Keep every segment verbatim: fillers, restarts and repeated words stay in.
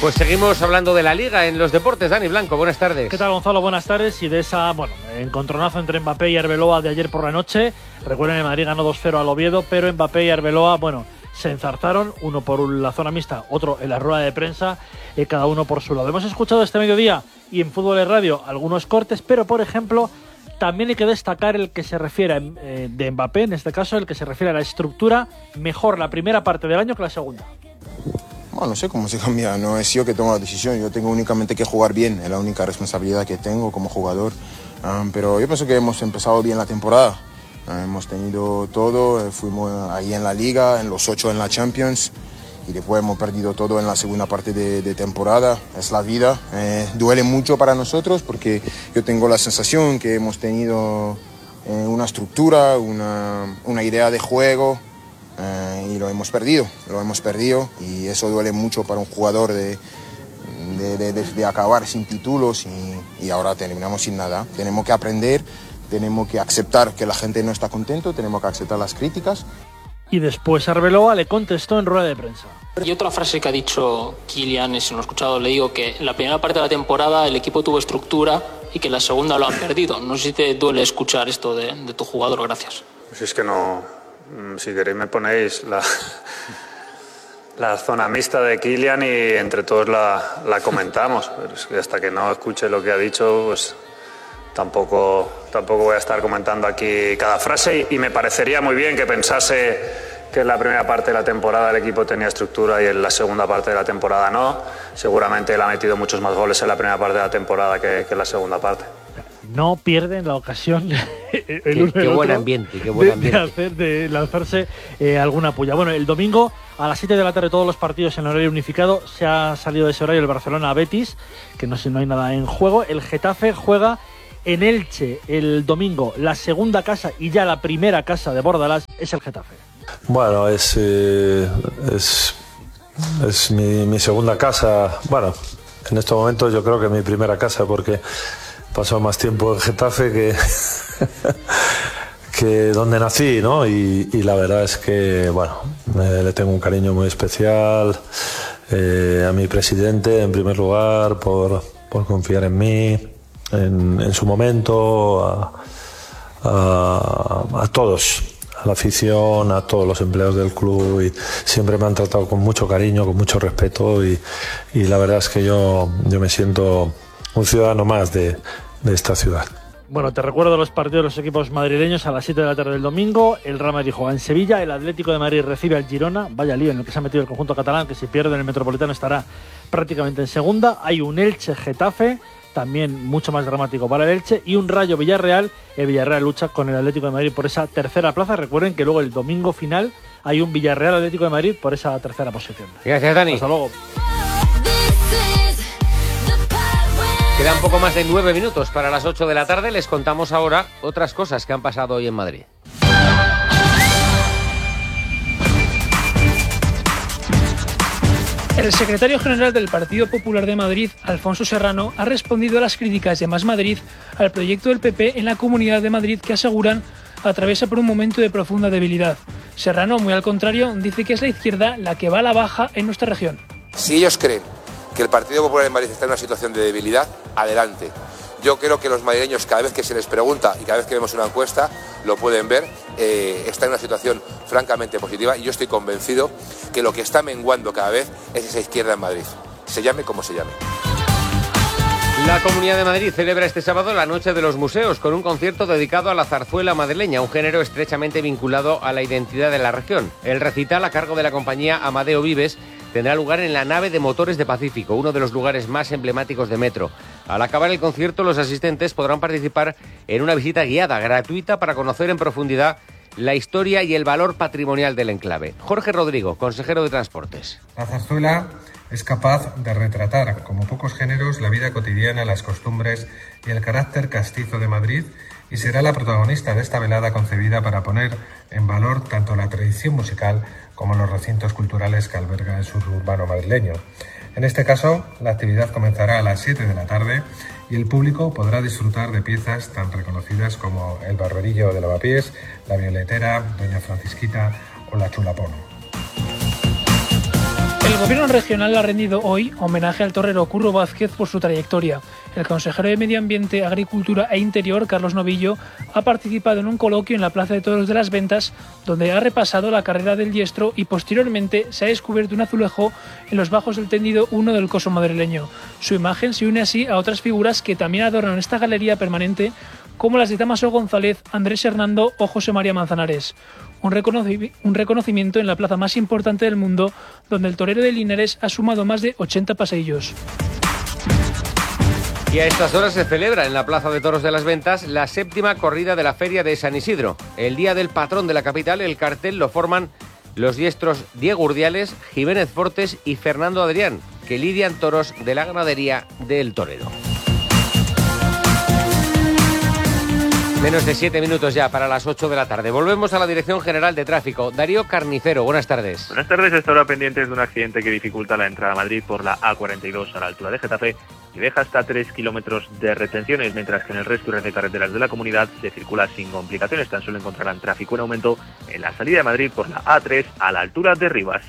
Pues seguimos hablando de la Liga en los deportes. Dani Blanco, buenas tardes. ¿Qué tal, Gonzalo? Buenas tardes. Y de esa, bueno, encontronazo entre Mbappé y Arbeloa de ayer por la noche. Recuerden, el Madrid ganó dos cero al Oviedo, pero Mbappé y Arbeloa, bueno, se enzarzaron, uno por la zona mixta, otro en la rueda de prensa, eh, cada uno por su lado. Hemos escuchado este mediodía y en Fútbol de Radio algunos cortes, pero por ejemplo, también hay que destacar el que se refiere eh, de Mbappé, en este caso, el que se refiere a la estructura, mejor la primera parte del año que la segunda. Bueno, no sé cómo se cambia, no es yo que tomo la decisión, yo tengo únicamente que jugar bien, es la única responsabilidad que tengo como jugador, um, pero yo pienso que hemos empezado bien la temporada, uh, hemos tenido todo, eh, fuimos ahí en la Liga, en los ocho en la Champions y después hemos perdido todo en la segunda parte de, de temporada, es la vida, eh, duele mucho para nosotros porque yo tengo la sensación que hemos tenido eh, una estructura, una, una idea de juego. Uh, y lo hemos perdido, lo hemos perdido y eso duele mucho para un jugador de, de, de, de, de acabar sin títulos y, y ahora terminamos sin nada. Tenemos que aprender, tenemos que aceptar que la gente no está contento, tenemos que aceptar las críticas. Y después Arbeloa le contestó en rueda de prensa. Y otra frase que ha dicho Kylian, si no lo he escuchado, le digo que en la primera parte de la temporada el equipo tuvo estructura y que en la segunda lo han perdido. No sé si te duele escuchar esto de, de tu jugador, gracias. Pues es que no... Si queréis me ponéis la, la zona mixta de Kylian y entre todos la, la comentamos. Pero es que hasta que no escuche lo que ha dicho, pues tampoco, tampoco voy a estar comentando aquí cada frase. Y, y me parecería muy bien que pensase que en la primera parte de la temporada el equipo tenía estructura y en la segunda parte de la temporada no. Seguramente él ha metido muchos más goles en la primera parte de la temporada que, que en la segunda parte. No pierden la ocasión el qué, uno qué el buen otro ambiente, qué buen ambiente. De, de, hacer, de lanzarse eh, alguna puya. Bueno, el domingo a las siete de la tarde todos los partidos en horario unificado. Se ha salido de ese horario el Barcelona-Betis, que no sé, no hay nada en juego. El Getafe juega en Elche el domingo. La segunda casa y ya la primera casa de Bordalás es el Getafe. Bueno, es, eh, es, es mi, mi segunda casa. Bueno, en estos momentos yo creo que mi primera casa porque... Pasó más tiempo en Getafe que, que donde nací, ¿no? Y, y la verdad es que, bueno, eh, le tengo un cariño muy especial eh, a mi presidente, en primer lugar, por, por confiar en mí, en, en su momento, a, a, a todos, a la afición, a todos los empleados del club y siempre me han tratado con mucho cariño, con mucho respeto y, y la verdad es que yo, yo me siento... un ciudadano más de, de esta ciudad. Bueno, te recuerdo los partidos de los equipos madrileños a las siete de la tarde del domingo. El Real Madrid juega en Sevilla, el Atlético de Madrid recibe al Girona. Vaya lío en el que se ha metido el conjunto catalán, que si pierde en el Metropolitano estará prácticamente en segunda. Hay un Elche-Getafe, también mucho más dramático para el Elche, y un Rayo-Villarreal. El Villarreal lucha con el Atlético de Madrid por esa tercera plaza. Recuerden que luego el domingo final hay un Villarreal-Atlético de Madrid por esa tercera posición. Gracias, Dani. Hasta luego. Quedan poco más de nueve minutos para las ocho de la tarde. Les contamos ahora otras cosas que han pasado hoy en Madrid. El secretario general del Partido Popular de Madrid, Alfonso Serrano, ha respondido a las críticas de Más Madrid al proyecto del P P en la Comunidad de Madrid que aseguran atraviesa por un momento de profunda debilidad. Serrano, muy al contrario, dice que es la izquierda la que va a la baja en nuestra región. Si ellos creen que el Partido Popular de Madrid está en una situación de debilidad, adelante. Yo creo que los madrileños, cada vez que se les pregunta y cada vez que vemos una encuesta, lo pueden ver, eh, está en una situación francamente positiva y yo estoy convencido que lo que está menguando cada vez es esa izquierda en Madrid, se llame como se llame. La Comunidad de Madrid celebra este sábado la Noche de los Museos con un concierto dedicado a la zarzuela madrileña, un género estrechamente vinculado a la identidad de la región. El recital, a cargo de la compañía Amadeo Vives, tendrá lugar en la nave de Motores de Pacífico, uno de los lugares más emblemáticos de Metro. Al acabar el concierto, los asistentes podrán participar en una visita guiada gratuita para conocer en profundidad la historia y el valor patrimonial del enclave. Jorge Rodrigo, consejero de Transportes. La zarzuela es capaz de retratar, como pocos géneros, la vida cotidiana, las costumbres y el carácter castizo de Madrid y será la protagonista de esta velada concebida para poner en valor tanto la tradición musical como los recintos culturales que alberga el suburbano madrileño. En este caso, la actividad comenzará a las siete de la tarde y el público podrá disfrutar de piezas tan reconocidas como El Barberillo de Lavapiés, La Violetera, Doña Francisquita o La Chulapono. El gobierno regional ha rendido hoy homenaje al torero Curro Vázquez por su trayectoria. El consejero de Medio Ambiente, Agricultura e Interior, Carlos Novillo, ha participado en un coloquio en la Plaza de Toros de las Ventas, donde ha repasado la carrera del diestro y posteriormente se ha descubierto un azulejo en los bajos del tendido uno del Coso madrileño. Su imagen se une así a otras figuras que también adornan esta galería permanente, como las de Damaso González, Andrés Hernando o José María Manzanares. Un, reconoci- un reconocimiento en la plaza más importante del mundo, donde el torero de Linares ha sumado más de ochenta paseillos. Y a estas horas se celebra en la Plaza de Toros de las Ventas la séptima corrida de la Feria de San Isidro. El día del patrón de la capital, el cartel lo forman los diestros Diego Urdiales, Jiménez Fortes y Fernando Adrián, que lidian toros de la ganadería del Torero. Menos de siete minutos ya para las ocho de la tarde. Volvemos a la Dirección General de Tráfico. Darío Carnicero, buenas tardes. Buenas tardes. Esta hora pendientes de un accidente que dificulta la entrada a Madrid por la A cuarenta y dos a la altura de Getafe y deja hasta tres kilómetros de retenciones, mientras que en el resto de carreteras de la comunidad se circula sin complicaciones. Tan solo encontrarán tráfico en aumento en la salida de Madrid por la A tres a la altura de Rivas.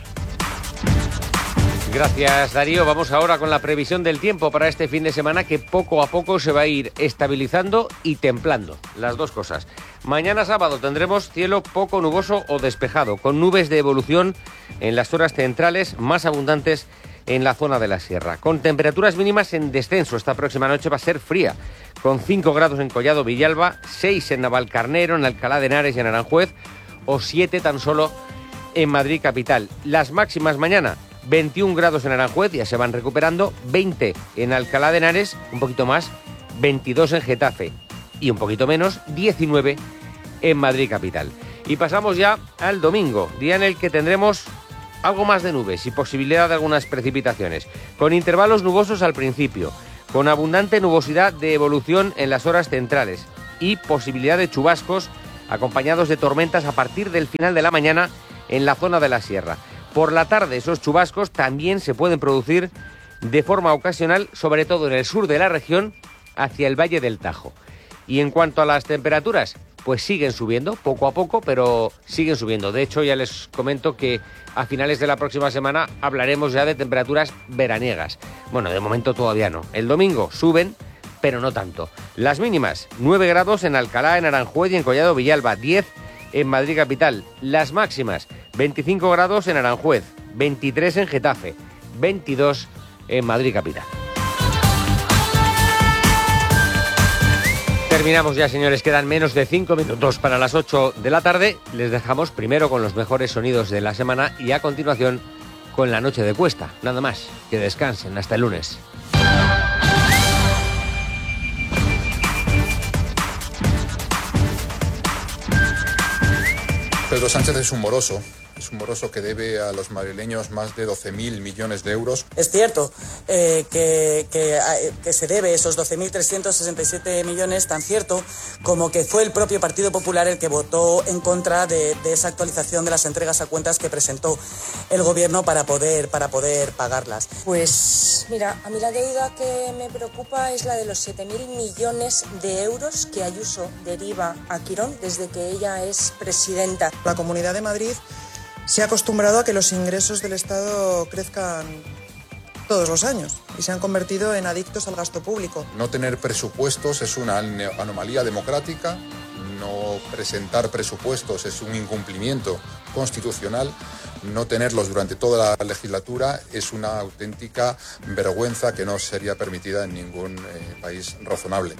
Gracias, Darío. Vamos ahora con la previsión del tiempo para este fin de semana, que poco a poco se va a ir estabilizando y templando, las dos cosas. Mañana sábado tendremos cielo poco nuboso o despejado, con nubes de evolución en las horas centrales, más abundantes en la zona de la sierra, con temperaturas mínimas en descenso. Esta próxima noche va a ser fría, con cinco grados en Collado Villalba, seis en Navalcarnero, en Alcalá de Henares y en Aranjuez, o siete tan solo en Madrid capital. Las máximas mañana: veintiún grados en Aranjuez, ya se van recuperando, veinte en Alcalá de Henares, un poquito más, veintidós en Getafe y un poquito menos, diecinueve en Madrid capital. Y pasamos ya al domingo, día en el que tendremos algo más de nubes y posibilidad de algunas precipitaciones, con intervalos nubosos al principio, con abundante nubosidad de evolución en las horas centrales y posibilidad de chubascos acompañados de tormentas a partir del final de la mañana en la zona de la sierra. Por la tarde esos chubascos también se pueden producir de forma ocasional, sobre todo en el sur de la región, hacia el Valle del Tajo. Y en cuanto a las temperaturas, pues siguen subiendo, poco a poco, pero siguen subiendo. De hecho, ya les comento que a finales de la próxima semana hablaremos ya de temperaturas veraniegas. Bueno, de momento todavía no. El domingo suben, pero no tanto. Las mínimas: nueve grados en Alcalá, en Aranjuez y en Collado Villalba, diez en Madrid capital. Las máximas: veinticinco grados en Aranjuez, veintitrés en Getafe, veintidós en Madrid capital. Terminamos ya, señores. Quedan menos de cinco minutos para las ocho de la tarde. Les dejamos primero con los mejores sonidos de la semana y a continuación con la noche de Cuesta. Nada más. Que descansen. Hasta el lunes. Pedro Sánchez es un moroso. Es un moroso que debe a los madrileños más de doce mil millones de euros. Es cierto eh, que, que, que se debe esos doce mil trescientos sesenta y siete millones, tan cierto como que fue el propio Partido Popular el que votó en contra de, de esa actualización de las entregas a cuentas que presentó el gobierno para poder, para poder pagarlas. Pues mira, a mí la deuda que me preocupa es la de los siete mil millones de euros que Ayuso deriva a Quirón desde que ella es presidenta. La Comunidad de Madrid se ha acostumbrado a que los ingresos del Estado crezcan todos los años y se han convertido en adictos al gasto público. No tener presupuestos es una anomalía democrática, no presentar presupuestos es un incumplimiento constitucional, no tenerlos durante toda la legislatura es una auténtica vergüenza que no sería permitida en ningún eh, país razonable.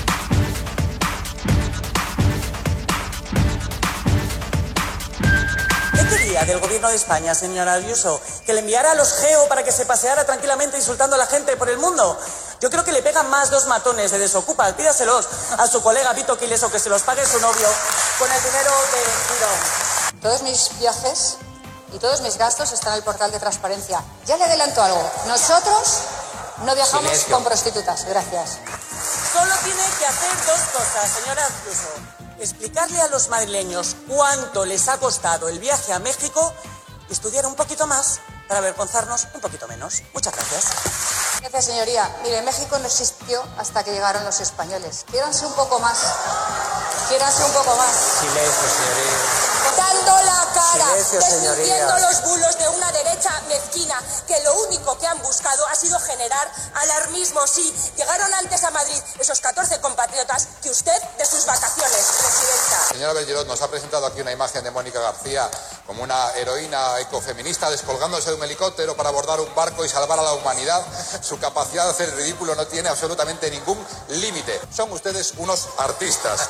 Del gobierno de España, señora Ayuso, que le enviara a los Geo para que se paseara tranquilamente insultando a la gente por el mundo. Yo creo que le pegan más dos matones de desocupas. Pídaselos a su colega Vito Quiles o que se los pague su novio con el dinero de Quirón. Todos mis viajes y todos mis gastos están en el portal de transparencia. Ya le adelanto algo. Nosotros no viajamos Silencio. con prostitutas. Gracias. Solo tiene que hacer dos cosas, señora Ayuso. Explicarle a los madrileños cuánto les ha costado el viaje a México y estudiar un poquito más para avergonzarnos un poquito menos. Muchas gracias. Gracias, señoría. Mire, México no existió hasta que llegaron los españoles. Quiéranse un poco más. Quiéranse un poco más. Silencio, señoría. Dando la cara. cara, Silencio, desmintiendo señorías. los bulos de una derecha mezquina que lo único que han buscado ha sido generar alarmismo. Sí, llegaron antes a Madrid esos catorce compatriotas que usted de sus vacaciones, presidenta. Señora Bellerot, nos ha presentado aquí una imagen de Mónica García como una heroína ecofeminista descolgándose de un helicóptero para abordar un barco y salvar a la humanidad. Su capacidad de hacer ridículo no tiene absolutamente ningún límite. Son ustedes unos artistas.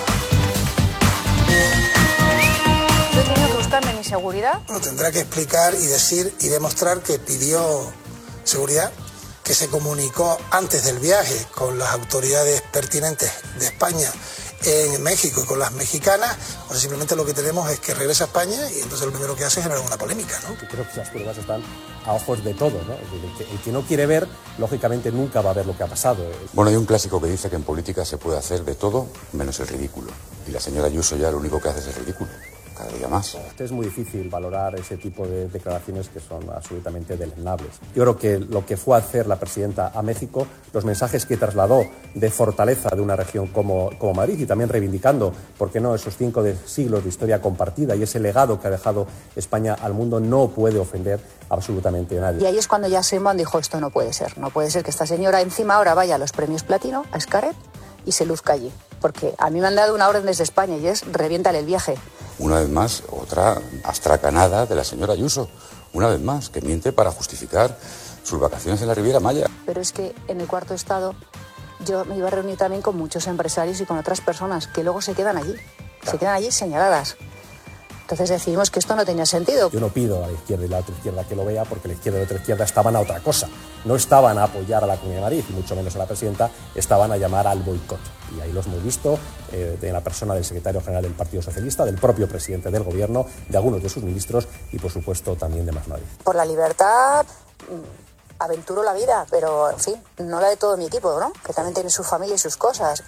Yo he tenido que buscarme mi seguridad. Bueno, tendrá que explicar y decir y demostrar que pidió seguridad, que se comunicó antes del viaje con las autoridades pertinentes de España en México y con las mexicanas, o sea, simplemente lo que tenemos es que regresa a España y entonces lo primero que hace es generar una polémica, ¿no? Yo creo que las pruebas están a ojos de todos, ¿no? Es decir, el, que, el que no quiere ver, lógicamente nunca va a ver lo que ha pasado. Bueno, hay un clásico que dice que en política se puede hacer de todo menos el ridículo. Y la señora Ayuso ya lo único que hace es el ridículo. Cada día más. Es muy difícil valorar ese tipo de declaraciones que son absolutamente deleznables. Yo creo que lo que fue a hacer la presidenta a México, los mensajes que trasladó de fortaleza de una región como, como Madrid y también reivindicando, ¿por qué no?, esos cinco de siglos de historia compartida y ese legado que ha dejado España al mundo, no puede ofender absolutamente a nadie. Y ahí es cuando ya Sheinbaum dijo, esto no puede ser, no puede ser que esta señora encima ahora vaya a los premios Platino, a Xcaret, y se luzca allí. Porque a mí me han dado una orden desde España y es reviéntale el viaje. Una vez más, otra astracanada de la señora Ayuso. Una vez más, que miente para justificar sus vacaciones en la Riviera Maya. Pero es que en el cuarto estado yo me iba a reunir también con muchos empresarios y con otras personas que luego se quedan allí, claro. se quedan allí señaladas. Entonces decidimos que esto no tenía sentido. Yo no pido a la izquierda y la otra izquierda que lo vea, porque la izquierda y la otra izquierda estaban a otra cosa. No estaban a apoyar a la Comunidad de Madrid, y mucho menos a la presidenta, estaban a llamar al boicot. Y ahí los hemos visto, eh, de la persona del secretario general del Partido Socialista, del propio presidente del Gobierno, de algunos de sus ministros y, por supuesto, también de Más Madrid. Por la libertad aventuro la vida, pero, en fin, no la de todo mi equipo, ¿no? Que también tiene su familia y sus cosas.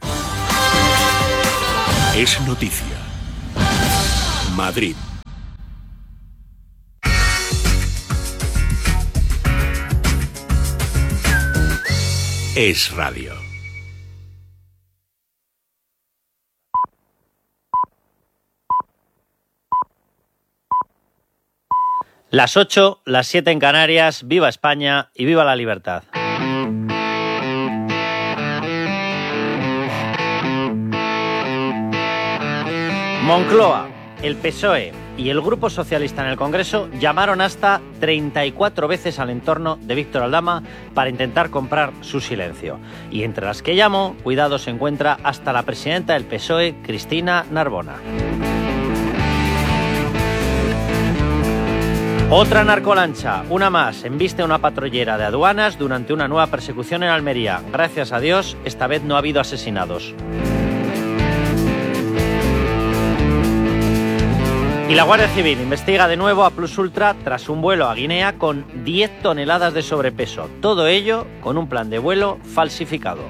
Es noticia. Madrid. Es radio. Las ocho, las siete en Canarias. Viva España y viva la libertad. Moncloa, el P S O E y el Grupo Socialista en el Congreso llamaron hasta treinta y cuatro veces al entorno de Víctor Aldama para intentar comprar su silencio. Y entre las que llamó, cuidado, se encuentra hasta la presidenta del P S O E, Cristina Narbona. Otra narcolancha, una más, embiste a una patrullera de aduanas durante una nueva persecución en Almería. Gracias a Dios, esta vez no ha habido asesinados. Y la Guardia Civil investiga de nuevo a Plus Ultra tras un vuelo a Guinea con diez toneladas de sobrepeso. Todo ello con un plan de vuelo falsificado.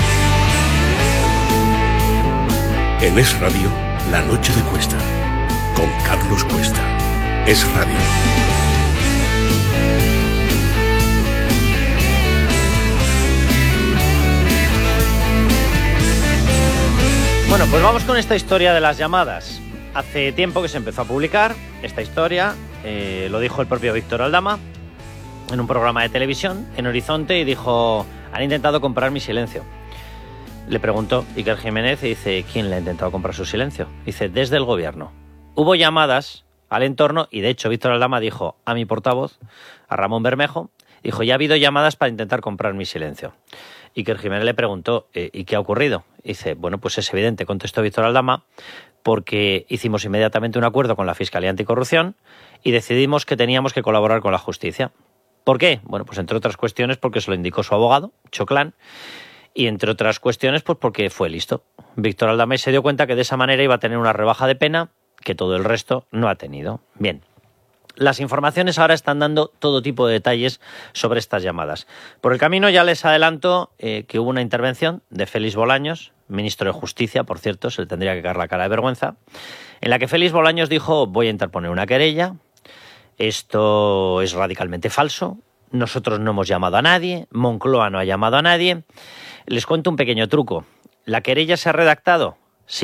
En Es Radio, la noche de Cuesta. Con Carlos Cuesta. Es Radio. Bueno, pues vamos con esta historia de las llamadas. Hace tiempo que se empezó a publicar esta historia, eh, lo dijo el propio Víctor Aldama en un programa de televisión en Horizonte y dijo, han intentado comprar mi silencio. Le preguntó Iker Jiménez y dice, ¿quién le ha intentado comprar su silencio? Dice, desde el gobierno. Hubo llamadas al entorno y de hecho Víctor Aldama dijo a mi portavoz, a Ramón Bermejo, dijo, ya ha habido llamadas para intentar comprar mi silencio. Iker Jiménez le preguntó, ¿y qué ha ocurrido? Dice, bueno, pues es evidente, contestó Víctor Aldama, porque hicimos inmediatamente un acuerdo con la Fiscalía Anticorrupción y decidimos que teníamos que colaborar con la justicia. ¿Por qué? Bueno, pues entre otras cuestiones porque se lo indicó su abogado, Choclán, y entre otras cuestiones pues porque fue listo. Víctor Aldama se dio cuenta que de esa manera iba a tener una rebaja de pena que todo el resto no ha tenido. Bien. Las informaciones ahora están dando todo tipo de detalles sobre estas llamadas. Por el camino ya les adelanto eh, que hubo una intervención de Félix Bolaños, ministro de Justicia, por cierto, se le tendría que caer la cara de vergüenza, en la que Félix Bolaños dijo, voy a interponer una querella, esto es radicalmente falso, nosotros no hemos llamado a nadie, Moncloa no ha llamado a nadie. Les cuento un pequeño truco. ¿La querella se ha redactado? Sí.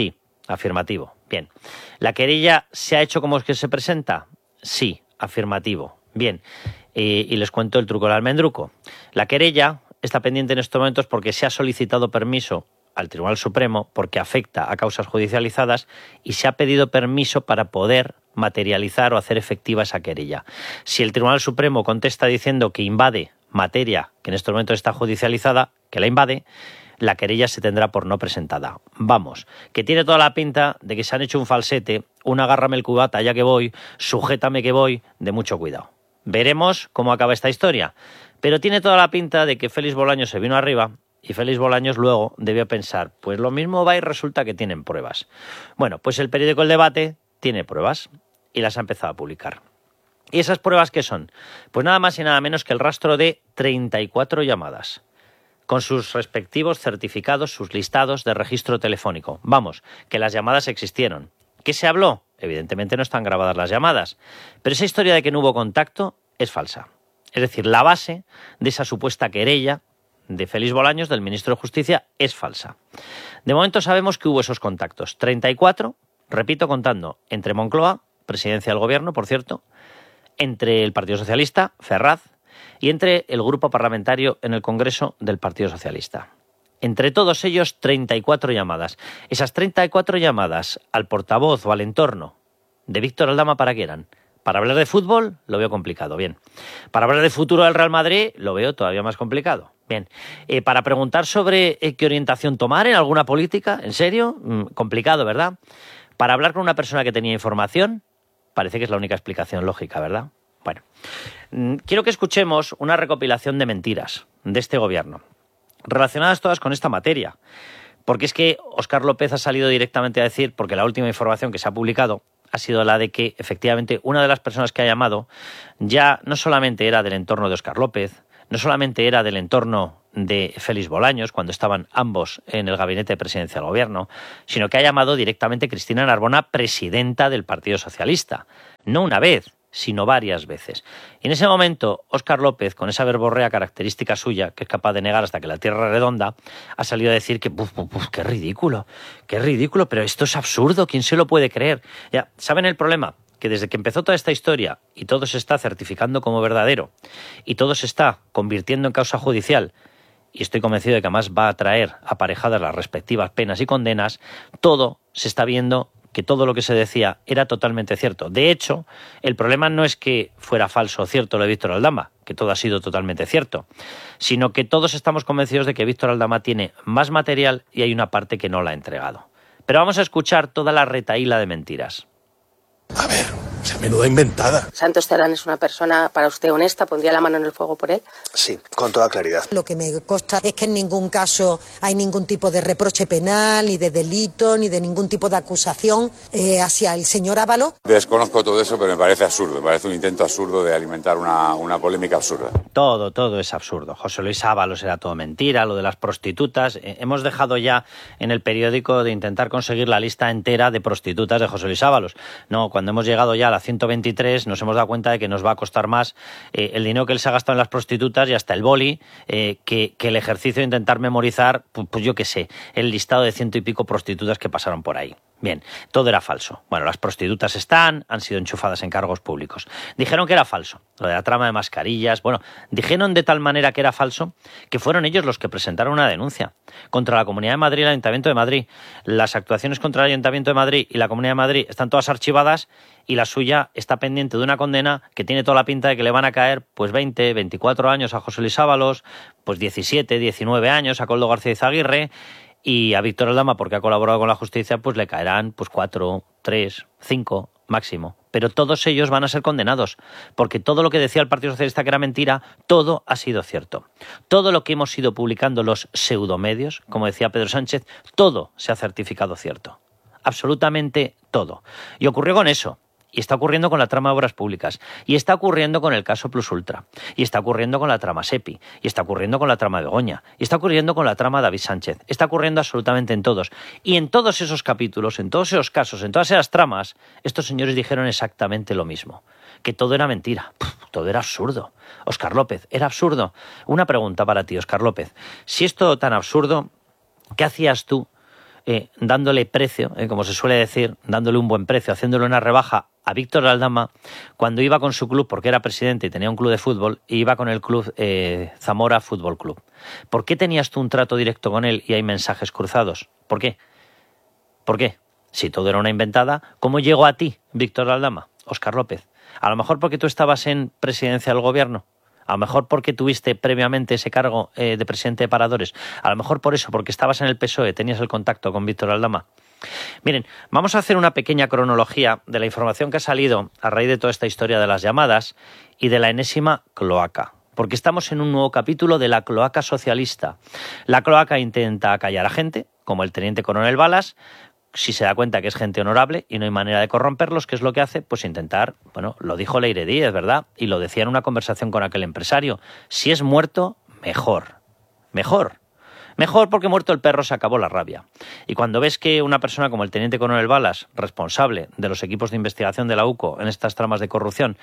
Afirmativo. Bien. ¿La querella se ha hecho como es que se presenta? Sí. Afirmativo. Bien. Y, y les cuento el truco del almendruco. La querella está pendiente en estos momentos porque se ha solicitado permiso al Tribunal Supremo porque afecta a causas judicializadas y se ha pedido permiso para poder materializar o hacer efectiva esa querella. Si el Tribunal Supremo contesta diciendo que invade materia que en estos momentos está judicializada, que la invade, la querella se tendrá por no presentada. Vamos, que tiene toda la pinta de que se han hecho un falsete, un agárrame el cubata ya que voy, sujétame que voy, de mucho cuidado. Veremos cómo acaba esta historia, pero tiene toda la pinta de que Félix Bolaños se vino arriba y Félix Bolaños luego debió pensar, pues lo mismo va y resulta que tienen pruebas. Bueno, pues el periódico El Debate tiene pruebas y las ha empezado a publicar. ¿Y esas pruebas qué son? Pues nada más y nada menos que el rastro de treinta y cuatro llamadas, con sus respectivos certificados, sus listados de registro telefónico. Vamos, que las llamadas existieron. ¿Qué se habló? Evidentemente no están grabadas las llamadas, pero esa historia de que no hubo contacto es falsa. Es decir, la base de esa supuesta querella de Félix Bolaños, del ministro de Justicia, es falsa. De momento sabemos que hubo esos contactos. treinta y cuatro, repito, contando entre Moncloa, presidencia del gobierno, por cierto, entre el Partido Socialista, Ferraz, y entre el grupo parlamentario en el Congreso del Partido Socialista. Entre todos ellos, treinta y cuatro llamadas. Esas treinta y cuatro llamadas al portavoz o al entorno de Víctor Aldama, ¿para qué eran? Para hablar de fútbol, lo veo complicado, bien. Para hablar del futuro del Real Madrid, lo veo todavía más complicado, bien. Eh, para preguntar sobre eh, qué orientación tomar en alguna política, ¿en serio? Mm, complicado, ¿verdad? Para hablar con una persona que tenía información, parece que es la única explicación lógica, ¿verdad? Bueno, mm, quiero que escuchemos una recopilación de mentiras de este gobierno, relacionadas todas con esta materia. Porque es que Óscar López ha salido directamente a decir, porque la última información que se ha publicado ha sido la de que efectivamente una de las personas que ha llamado ya no solamente era del entorno de Óscar López, no solamente era del entorno de Félix Bolaños, cuando estaban ambos en el gabinete de presidencia del gobierno, sino que ha llamado directamente Cristina Narbona, presidenta del Partido Socialista. No una vez, sino varias veces. Y en ese momento, Óscar López, con esa verborrea característica suya, que es capaz de negar hasta que la tierra es redonda, ha salido a decir que, ¡puf, puf, puf, qué ridículo, qué ridículo, pero esto es absurdo, ¿quién se lo puede creer? Ya, ¿saben el problema? Que desde que empezó toda esta historia y todo se está certificando como verdadero y todo se está convirtiendo en causa judicial, y estoy convencido de que además va a traer aparejadas las respectivas penas y condenas, todo se está viendo que todo lo que se decía era totalmente cierto. De hecho, el problema no es que fuera falso o cierto lo de Víctor Aldama, que todo ha sido totalmente cierto, sino que todos estamos convencidos de que Víctor Aldama tiene más material y hay una parte que no la ha entregado. Pero vamos a escuchar toda la retahíla de mentiras. A ver, se menuda inventada. Santos Terán es una persona, para usted, honesta, ¿pondría la mano en el fuego por él? Sí, con toda claridad. Lo que me consta es que en ningún caso hay ningún tipo de reproche penal, ni de delito, ni de ningún tipo de acusación eh, hacia el señor Ábalos. Desconozco todo eso, pero me parece absurdo, me parece un intento absurdo de alimentar una, una polémica absurda. Todo, todo es absurdo. José Luis Ábalos era todo mentira, lo de las prostitutas. Eh, hemos dejado ya en el periódico de intentar conseguir la lista entera de prostitutas de José Luis Ábalos. No, cuando hemos llegado ya a la ciento veintitrés nos hemos dado cuenta de que nos va a costar más eh, el dinero que él se ha gastado en las prostitutas y hasta el boli eh, que, que el ejercicio de intentar memorizar, pues, pues yo qué sé, el listado de ciento y pico prostitutas que pasaron por ahí. Bien, todo era falso. Bueno, las prostitutas están, han sido enchufadas en cargos públicos. Dijeron que era falso, lo de la trama de mascarillas. Bueno, dijeron de tal manera que era falso que fueron ellos los que presentaron una denuncia contra la Comunidad de Madrid y el Ayuntamiento de Madrid. Las actuaciones contra el Ayuntamiento de Madrid y la Comunidad de Madrid están todas archivadas y la suya está pendiente de una condena que tiene toda la pinta de que le van a caer pues veinte, veinticuatro años a José Luis Ábalos, pues diecisiete, diecinueve años a Koldo García Izaguirre. Y a Víctor Aldama, porque ha colaborado con la justicia, pues le caerán pues cuatro, tres, cinco máximo. Pero todos ellos van a ser condenados, porque todo lo que decía el Partido Socialista que era mentira, todo ha sido cierto. Todo lo que hemos ido publicando los pseudomedios, como decía Pedro Sánchez, todo se ha certificado cierto. Absolutamente todo. Y ocurrió con eso. Y está ocurriendo con la trama de obras públicas, y está ocurriendo con el caso Plus Ultra, y está ocurriendo con la trama SEPI, y está ocurriendo con la trama Begoña, y está ocurriendo con la trama David Sánchez, está ocurriendo absolutamente en todos. Y en todos esos capítulos, en todos esos casos, en todas esas tramas, estos señores dijeron exactamente lo mismo, que todo era mentira, Puf, todo era absurdo. Óscar López, era absurdo. Una pregunta para ti, Óscar López. Si es todo tan absurdo, ¿qué hacías tú eh, dándole precio, eh, como se suele decir, dándole un buen precio, haciéndole una rebaja a Víctor Aldama cuando iba con su club, porque era presidente y tenía un club de fútbol, y iba con el club eh, Zamora Fútbol Club. ¿Por qué tenías tú un trato directo con él y hay mensajes cruzados? ¿Por qué? ¿Por qué? Si todo era una inventada, ¿cómo llegó a ti, Víctor Aldama, Óscar López? A lo mejor porque tú estabas en presidencia del gobierno. A lo mejor porque tuviste previamente ese cargo eh, de presidente de Paradores. A lo mejor por eso, porque estabas en el P S O E, tenías el contacto con Víctor Aldama. Miren, vamos a hacer una pequeña cronología de la información que ha salido a raíz de toda esta historia de las llamadas y de la enésima cloaca. Porque estamos en un nuevo capítulo de la cloaca socialista. La cloaca intenta acallar a gente, como el teniente coronel Balas. Si se da cuenta que es gente honorable y no hay manera de corromperlos, ¿qué es lo que hace? Pues intentar, bueno, lo dijo Leire Díez, ¿verdad? Y lo decía en una conversación con aquel empresario. Si es muerto, mejor. Mejor. Mejor porque muerto el perro se acabó la rabia. Y cuando ves que una persona como el teniente coronel Balas, responsable de los equipos de investigación de la U C O en estas tramas de corrupción,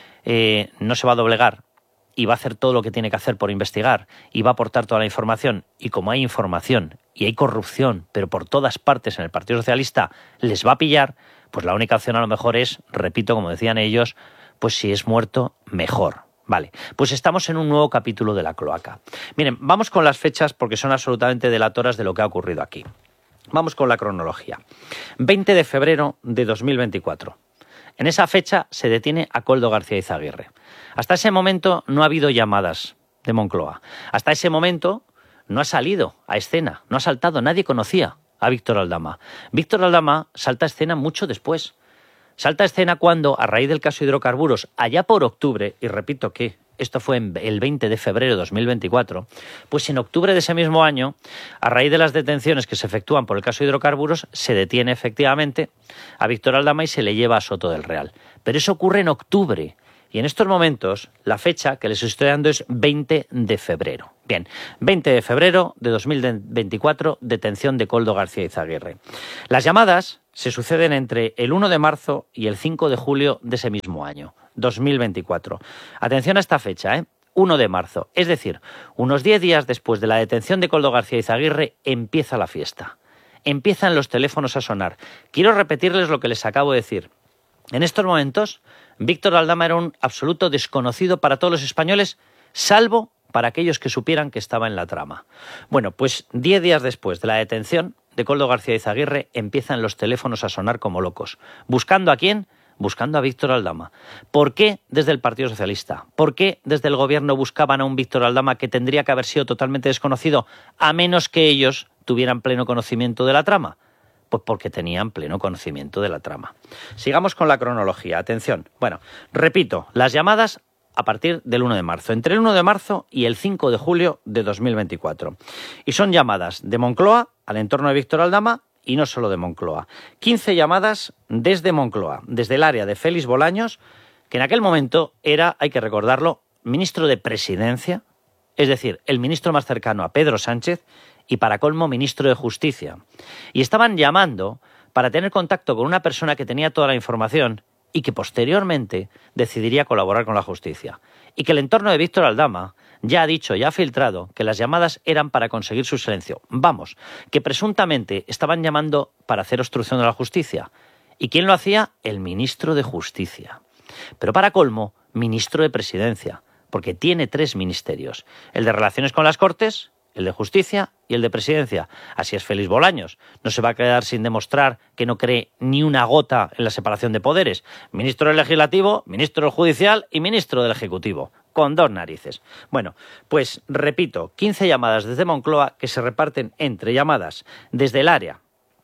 eh, no se va a doblegar y va a hacer todo lo que tiene que hacer por investigar y va a aportar toda la información, y como hay información y hay corrupción, pero por todas partes en el Partido Socialista les va a pillar, pues la única opción a lo mejor es, repito, como decían ellos, pues si es muerto, mejor. Vale, pues estamos en un nuevo capítulo de la cloaca. Miren, vamos con las fechas porque son absolutamente delatoras de lo que ha ocurrido aquí. Vamos con la cronología. veinte de febrero de dos mil veinticuatro. En esa fecha se detiene a Koldo García Izaguirre. Hasta ese momento no ha habido llamadas de Moncloa. Hasta ese momento no ha salido a escena, no ha saltado, nadie conocía a Víctor Aldama. Víctor Aldama salta a escena mucho después. Salta a escena cuando, a raíz del caso hidrocarburos, allá por octubre, y repito que esto fue el veinte de febrero de dos mil veinticuatro, pues en octubre de ese mismo año, a raíz de las detenciones que se efectúan por el caso hidrocarburos, se detiene efectivamente a Víctor Aldama y se le lleva a Soto del Real. Pero eso ocurre en octubre. Y en estos momentos, la fecha que les estoy dando es veinte de febrero. Bien, veinte de febrero de dos mil veinticuatro, detención de Koldo García Izaguirre. Las llamadas se suceden entre el uno de marzo y el cinco de julio de ese mismo año, dos mil veinticuatro. Atención a esta fecha, ¿eh? uno de marzo. Es decir, unos diez días después de la detención de Koldo García Izaguirre, empieza la fiesta. Empiezan los teléfonos a sonar. Quiero repetirles lo que les acabo de decir. En estos momentos, Víctor Aldama era un absoluto desconocido para todos los españoles, salvo para aquellos que supieran que estaba en la trama. Bueno, pues diez días después de la detención de Koldo García Izaguirre, empiezan los teléfonos a sonar como locos. ¿Buscando a quién? Buscando a Víctor Aldama. ¿Por qué desde el Partido Socialista? ¿Por qué desde el gobierno buscaban a un Víctor Aldama que tendría que haber sido totalmente desconocido, a menos que ellos tuvieran pleno conocimiento de la trama? Pues porque tenían pleno conocimiento de la trama. Sigamos con la cronología. Atención. Bueno, repito, las llamadas a partir del uno de marzo, entre el uno de marzo y el cinco de julio de dos mil veinticuatro. Y son llamadas de Moncloa al entorno de Víctor Aldama y no solo de Moncloa. quince llamadas desde Moncloa, desde el área de Félix Bolaños, que en aquel momento era, hay que recordarlo, ministro de Presidencia, es decir, el ministro más cercano a Pedro Sánchez, y para colmo ministro de Justicia. Y estaban llamando para tener contacto con una persona que tenía toda la información y que posteriormente decidiría colaborar con la justicia. Y que el entorno de Víctor Aldama ya ha dicho, ya ha filtrado, que las llamadas eran para conseguir su silencio. Vamos, que presuntamente estaban llamando para hacer obstrucción de la justicia. ¿Y quién lo hacía? El ministro de Justicia. Pero para colmo, ministro de Presidencia, porque tiene tres ministerios. El de Relaciones con las Cortes, el de Justicia y el de Presidencia. Así es Félix Bolaños. No se va a quedar sin demostrar que no cree ni una gota en la separación de poderes. Ministro del Legislativo, ministro del Judicial y ministro del Ejecutivo. Con dos narices. Bueno, pues repito, quince llamadas desde Moncloa que se reparten entre llamadas desde el área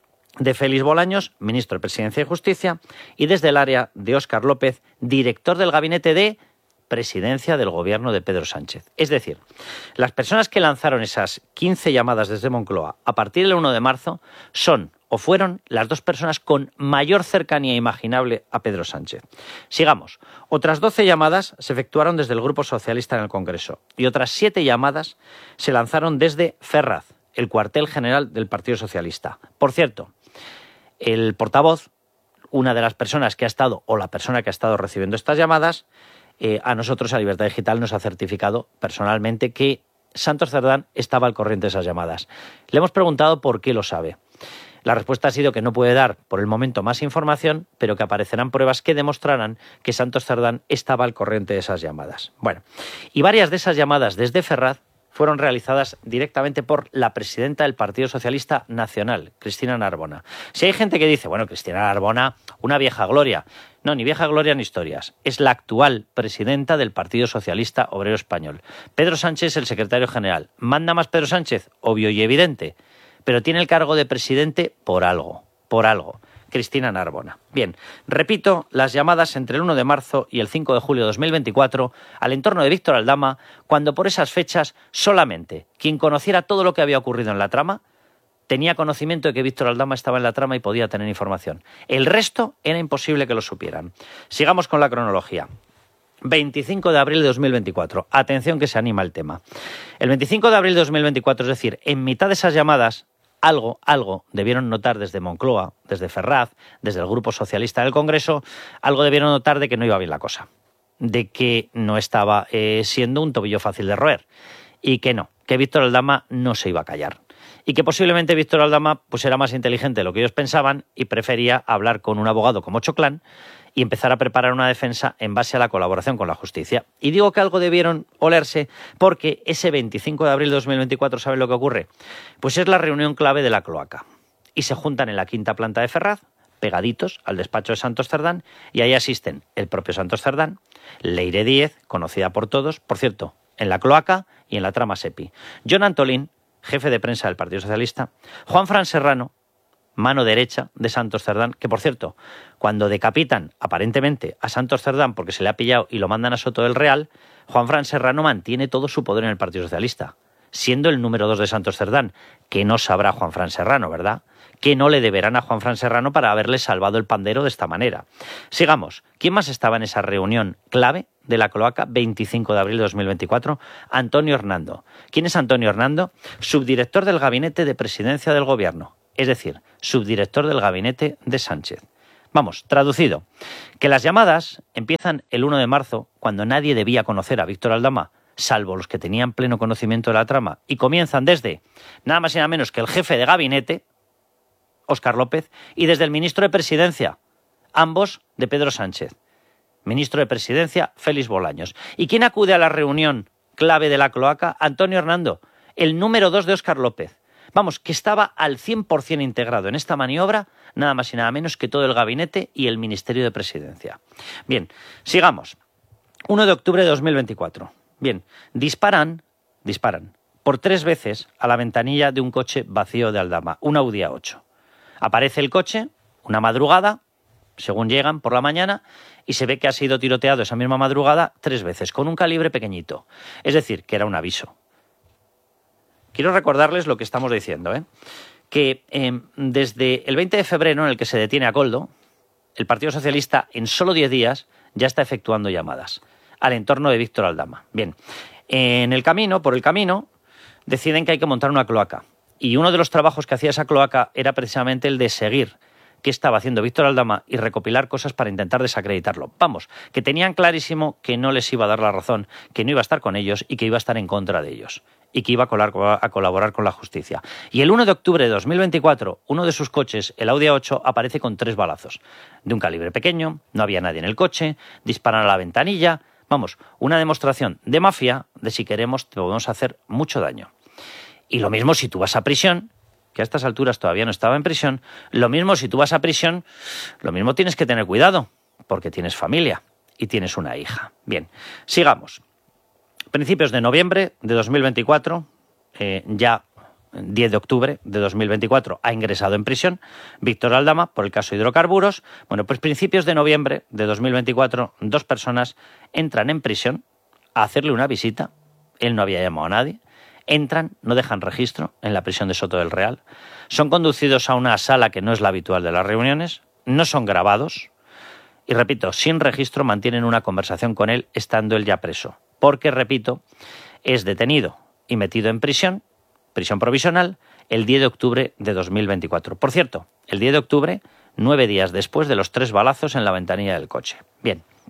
de Félix Bolaños, ministro de Presidencia y Justicia, y desde el área de Óscar López, director del gabinete de Presidencia del gobierno de Pedro Sánchez. Es decir, las personas que lanzaron esas quince llamadas desde Moncloa a partir del uno de marzo son o fueron las dos personas con mayor cercanía imaginable a Pedro Sánchez. Sigamos. Otras doce llamadas se efectuaron desde el Grupo Socialista en el Congreso y otras siete llamadas se lanzaron desde Ferraz, el cuartel general del Partido Socialista. Por cierto, el portavoz, una de las personas que ha estado o la persona que ha estado recibiendo estas llamadas, Eh, a nosotros, a Libertad Digital, nos ha certificado personalmente que Santos Cerdán estaba al corriente de esas llamadas. Le hemos preguntado por qué lo sabe. La respuesta ha sido que no puede dar por el momento más información, pero que aparecerán pruebas que demostrarán que Santos Cerdán estaba al corriente de esas llamadas. Bueno, y varias de esas llamadas desde Ferraz fueron realizadas directamente por la presidenta del Partido Socialista Nacional, Cristina Narbona. Si hay gente que dice, bueno, Cristina Narbona, una vieja gloria. No, ni vieja gloria ni historias. Es la actual presidenta del Partido Socialista Obrero Español. Pedro Sánchez, el secretario general. ¿Manda más Pedro Sánchez? Obvio y evidente. Pero tiene el cargo de presidente por algo, por algo. Cristina Narbona. Bien, repito, las llamadas entre el uno de marzo y el cinco de julio de dos mil veinticuatro al entorno de Víctor Aldama, cuando por esas fechas solamente quien conociera todo lo que había ocurrido en la trama tenía conocimiento de que Víctor Aldama estaba en la trama y podía tener información. El resto era imposible que lo supieran. Sigamos con la cronología. veinticinco de abril de dos mil veinticuatro. Atención que se anima el tema. El veinticinco de abril de dos mil veinticuatro, es decir, en mitad de esas llamadas, algo, algo debieron notar desde Moncloa, desde Ferraz, desde el Grupo Socialista del Congreso, algo debieron notar de que no iba bien la cosa, de que no estaba eh, siendo un tobillo fácil de roer y que no, que Víctor Aldama no se iba a callar y que posiblemente Víctor Aldama pues era más inteligente de lo que ellos pensaban y prefería hablar con un abogado como Choclán y empezar a preparar una defensa en base a la colaboración con la justicia. Y digo que algo debieron olerse porque ese veinticinco de abril de dos mil veinticuatro, ¿saben lo que ocurre? Pues es la reunión clave de la cloaca. Y se juntan en la quinta planta de Ferraz, pegaditos al despacho de Santos Cerdán, y ahí asisten el propio Santos Cerdán, Leire Díez, conocida por todos, por cierto, en la cloaca y en la trama SEPI, Jon Antolín, jefe de prensa del Partido Socialista, Juanfran Serrano, mano derecha de Santos Cerdán, que por cierto, cuando decapitan aparentemente a Santos Cerdán porque se le ha pillado y lo mandan a Soto del Real, Juanfran Serrano mantiene todo su poder en el Partido Socialista, siendo el número dos de Santos Cerdán, que no sabrá Juanfran Serrano, ¿verdad? Que no le deberán a Juanfran Serrano para haberle salvado el pandero de esta manera. Sigamos. ¿Quién más estaba en esa reunión clave de la cloaca veinticinco de abril de dos mil veinticuatro? Antonio Hernando. ¿Quién es Antonio Hernando? Subdirector del Gabinete de Presidencia del Gobierno, es decir, subdirector del gabinete de Sánchez. Vamos, traducido, que las llamadas empiezan el uno de marzo, cuando nadie debía conocer a Víctor Aldama, salvo los que tenían pleno conocimiento de la trama, y comienzan desde nada más y nada menos que el jefe de gabinete, Óscar López, y desde el ministro de Presidencia, ambos de Pedro Sánchez. Ministro de Presidencia, Félix Bolaños. ¿Y quién acude a la reunión clave de la cloaca? Antonio Hernando, el número dos de Óscar López. Vamos, que estaba al cien por cien integrado en esta maniobra, nada más y nada menos que todo el gabinete y el Ministerio de Presidencia. Bien, sigamos. uno de octubre de dos mil veinticuatro. Bien, disparan, disparan por tres veces a la ventanilla de un coche vacío de Aldama, un Audi A ocho. Aparece el coche, una madrugada, según llegan por la mañana, y se ve que ha sido tiroteado esa misma madrugada tres veces, con un calibre pequeñito. Es decir, que era un aviso. Quiero recordarles lo que estamos diciendo, ¿eh? que eh, desde el veinte de febrero, en el que se detiene a Koldo, el Partido Socialista en solo diez días ya está efectuando llamadas al entorno de Víctor Aldama. Bien, en el camino, por el camino, deciden que hay que montar una cloaca. Y uno de los trabajos que hacía esa cloaca era precisamente el de seguir qué estaba haciendo Víctor Aldama y recopilar cosas para intentar desacreditarlo. Vamos, que tenían clarísimo que no les iba a dar la razón, que no iba a estar con ellos y que iba a estar en contra de ellos. Y que iba a, colar, a colaborar con la justicia. Y el uno de octubre de dos mil veinticuatro, uno de sus coches, el Audi A ocho, aparece con tres balazos. De un calibre pequeño, no había nadie en el coche, disparan a la ventanilla. Vamos, una demostración de mafia de si queremos te podemos hacer mucho daño. Y lo mismo si tú vas a prisión, que a estas alturas todavía no estaba en prisión, lo mismo si tú vas a prisión, lo mismo tienes que tener cuidado, porque tienes familia y tienes una hija. Bien, sigamos. Principios de noviembre de dos mil veinticuatro, eh, ya diez de octubre de dos mil veinticuatro, ha ingresado en prisión Víctor Aldama por el caso hidrocarburos. Bueno, pues principios de noviembre de dos mil veinticuatro, dos personas entran en prisión a hacerle una visita. Él no había llamado a nadie. Entran, no dejan registro en la prisión de Soto del Real. Son conducidos a una sala que no es la habitual de las reuniones. No son grabados. Y repito, sin registro mantienen una conversación con él estando él ya preso. Porque, repito, es detenido y metido en prisión, prisión provisional, el diez de octubre de dos mil veinticuatro. Por cierto, el diez de octubre, nueve días después de los tres balazos en la ventanilla del coche. Bien,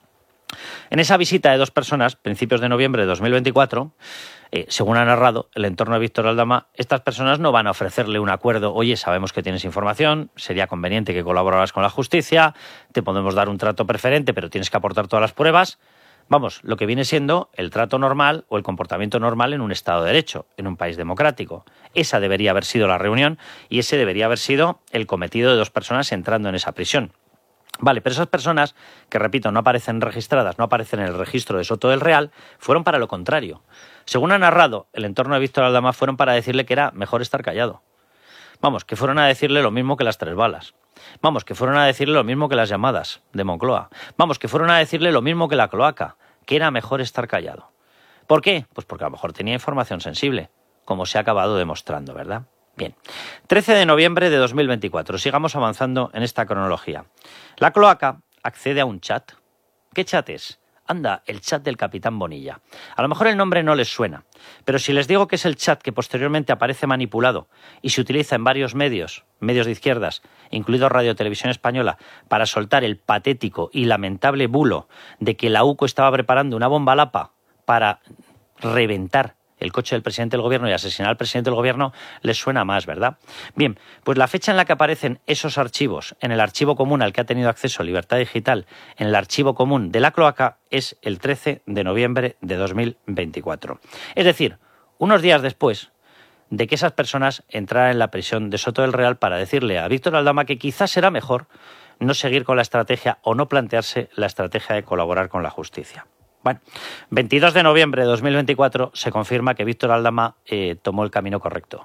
En esa visita de dos personas, principios de noviembre de dos mil veinticuatro, eh, según ha narrado el entorno de Víctor Aldama, estas personas no van a ofrecerle un acuerdo. Oye, sabemos que tienes información, sería conveniente que colaboraras con la justicia, te podemos dar un trato preferente, pero tienes que aportar todas las pruebas. Vamos, lo que viene siendo el trato normal o el comportamiento normal en un Estado de Derecho, en un país democrático. Esa debería haber sido la reunión y ese debería haber sido el cometido de dos personas entrando en esa prisión. Vale, pero esas personas, que repito, no aparecen registradas, no aparecen en el registro de Soto del Real, fueron para lo contrario. Según ha narrado el entorno de Víctor Aldama, fueron para decirle que era mejor estar callado. Vamos, que fueron a decirle lo mismo que las tres balas. Vamos, que fueron a decirle lo mismo que las llamadas de Moncloa. Vamos, que fueron a decirle lo mismo que la cloaca, que era mejor estar callado. ¿Por qué? Pues porque a lo mejor tenía información sensible, como se ha acabado demostrando, ¿verdad? Bien, trece de noviembre de dos mil veinticuatro, sigamos avanzando en esta cronología. La cloaca accede a un chat. ¿Qué chat es? Anda, el chat del Capitán Bonilla. A lo mejor el nombre no les suena, pero si les digo que es el chat que posteriormente aparece manipulado y se utiliza en varios medios, medios de izquierdas, incluido Radio Televisión Española, para soltar el patético y lamentable bulo de que la U C O estaba preparando una bomba lapa para reventar el coche del presidente del gobierno y asesinar al presidente del gobierno, les suena más, ¿verdad? Bien, pues la fecha en la que aparecen esos archivos en el archivo común al que ha tenido acceso Libertad Digital, en el archivo común de la cloaca, es el trece de noviembre de dos mil veinticuatro. Es decir, unos días después de que esas personas entraran en la prisión de Soto del Real para decirle a Víctor Aldama que quizás será mejor no seguir con la estrategia o no plantearse la estrategia de colaborar con la justicia. Bueno, veintidós de noviembre de dos mil veinticuatro se confirma que Víctor Aldama eh, tomó el camino correcto.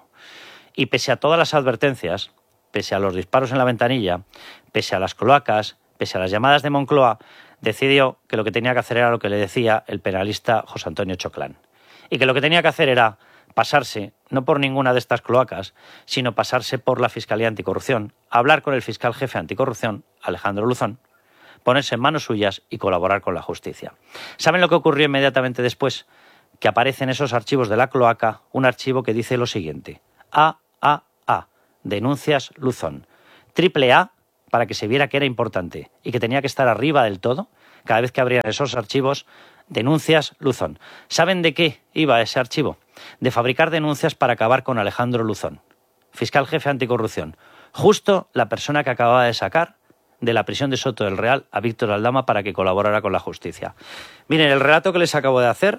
Y pese a todas las advertencias, pese a los disparos en la ventanilla, pese a las cloacas, pese a las llamadas de Moncloa, decidió que lo que tenía que hacer era lo que le decía el penalista José Antonio Choclán. Y que lo que tenía que hacer era pasarse, no por ninguna de estas cloacas, sino pasarse por la Fiscalía Anticorrupción, hablar con el fiscal jefe anticorrupción, Alejandro Luzón, ponerse en manos suyas y colaborar con la justicia. ¿Saben lo que ocurrió inmediatamente después? Que aparecen esos archivos de la cloaca, un archivo que dice lo siguiente: A A A, denuncias Luzón. Triple A, para que se viera que era importante y que tenía que estar arriba del todo, cada vez que abrían esos archivos, denuncias Luzón. ¿Saben de qué iba ese archivo? De fabricar denuncias para acabar con Alejandro Luzón, fiscal jefe anticorrupción, justo la persona que acababa de sacar de la prisión de Soto del Real a Víctor Aldama para que colaborara con la justicia. Miren, el relato que les acabo de hacer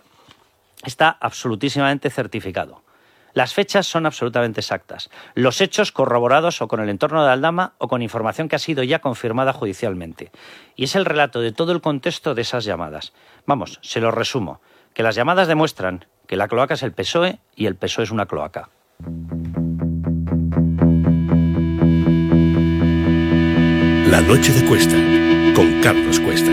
está absolutísimamente certificado. Las fechas son absolutamente exactas. Los hechos corroborados o con el entorno de Aldama o con información que ha sido ya confirmada judicialmente. Y es el relato de todo el contexto de esas llamadas. Vamos, se lo resumo. Que las llamadas demuestran que la cloaca es el P S O E y el P S O E es una cloaca. La noche de Cuesta, con Carlos Cuesta.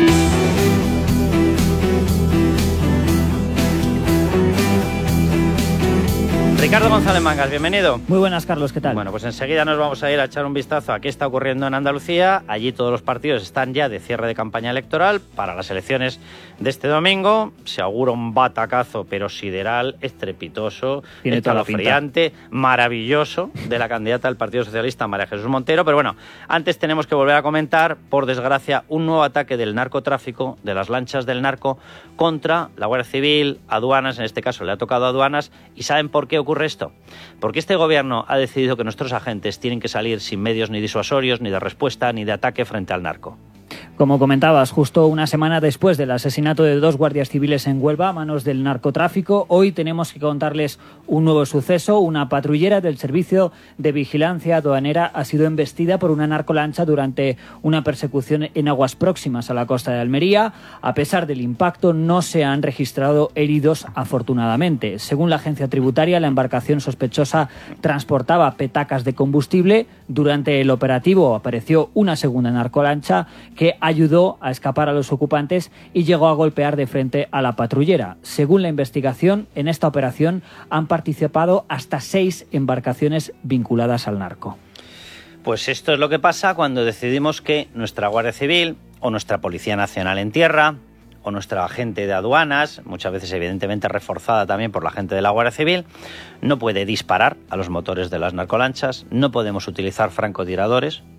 Ricardo González Mangas, bienvenido. Muy buenas, Carlos, ¿qué tal? Bueno, pues enseguida nos vamos a ir a echar un vistazo a qué está ocurriendo en Andalucía. Allí todos los partidos están ya de cierre de campaña electoral para las elecciones de este domingo. Se augura un batacazo, pero sideral, estrepitoso, escalofriante, maravilloso, de la candidata del Partido Socialista, María Jesús Montero. Pero bueno, antes tenemos que volver a comentar, por desgracia, un nuevo ataque del narcotráfico, de las lanchas del narco, contra la Guardia Civil, aduanas, en este caso le ha tocado aduanas. ¿Y saben por qué ocurre esto? Porque este gobierno ha decidido que nuestros agentes tienen que salir sin medios ni disuasorios, ni de respuesta, ni de ataque frente al narco. Como comentabas, justo una semana después del asesinato de dos guardias civiles en Huelva a manos del narcotráfico, hoy tenemos que contarles un nuevo suceso. Una patrullera del Servicio de Vigilancia Aduanera ha sido embestida por una narcolancha durante una persecución en aguas próximas a la costa de Almería. A pesar del impacto, no se han registrado heridos, afortunadamente. Según la agencia tributaria, la embarcación sospechosa transportaba petacas de combustible. Durante el operativo apareció una segunda narcolancha que ayudó a escapar a los ocupantes y llegó a golpear de frente a la patrullera. Según la investigación, en esta operación han participado hasta seis embarcaciones vinculadas al narco. Pues esto es lo que pasa cuando decidimos que nuestra Guardia Civil o nuestra Policía Nacional en tierra o nuestra gente de aduanas, muchas veces evidentemente reforzada también por la gente de la Guardia Civil, no puede disparar a los motores de las narcolanchas, no podemos utilizar francotiradores